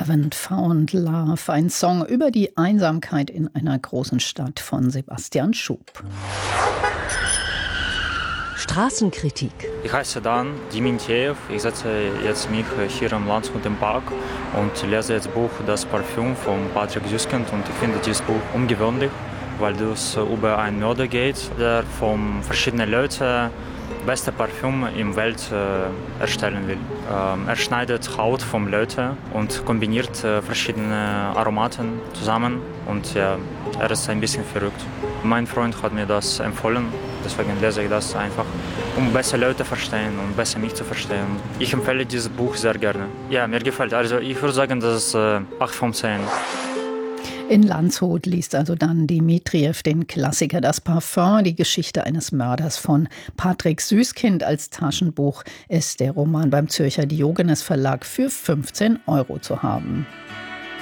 Haven't Found Love, ein Song über die Einsamkeit in einer großen Stadt von Sebastian Schub. Straßenkritik. Ich heiße Dan Dimintiev. Ich sitze jetzt mich hier am Landshut im Park und lese jetzt das Buch Das Parfüm von Patrick Süskind. Und ich finde dieses Buch ungewöhnlich, weil es über einen Mörder geht, der von verschiedenen Leuten beste Parfüm im Welt erstellen will. Er schneidet Haut von Leuten und kombiniert verschiedene Aromaten zusammen und ja, er ist ein bisschen verrückt. Mein Freund hat mir das empfohlen, deswegen lese ich das einfach, um besser Leute verstehen und besser mich zu verstehen. Ich empfehle dieses Buch sehr gerne. Ja, mir gefällt. Also ich würde sagen, das ist 8 von 10. In Landshut liest also dann Dimitriev den Klassiker Das Parfüm, die Geschichte eines Mörders von Patrick Süskind. Als Taschenbuch ist der Roman beim Zürcher Diogenes Verlag für 15 € zu haben.